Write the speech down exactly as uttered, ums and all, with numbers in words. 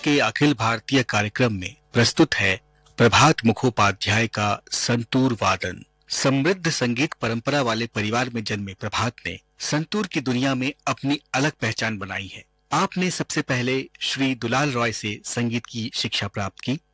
के अखिल भारतीय कार्यक्रम में प्रस्तुत है प्रभात मुखोपाध्याय का संतूर वादन। समृद्ध संगीत परंपरा वाले परिवार में जन्मे प्रभात ने संतूर की दुनिया में अपनी अलग पहचान बनाई है। आपने सबसे पहले श्री दुलाल रॉय से संगीत की शिक्षा प्राप्त की।